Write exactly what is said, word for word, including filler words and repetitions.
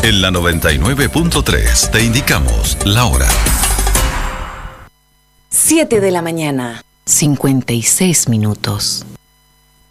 En la noventa y nueve punto tres te indicamos la hora. siete de la mañana, cincuenta y seis minutos.